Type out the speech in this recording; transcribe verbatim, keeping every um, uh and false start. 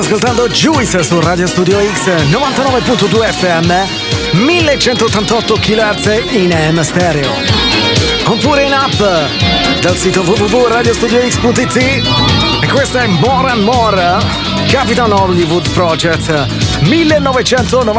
ascoltando Juice su Radio Studio X novantanove virgola due F M, millecentottantotto kilohertz in A M stereo, oppure in app dal sito w w w punto radio studio x punto i t. E questa è More and More, Capitan Hollywood Project millenovecentonovantanove.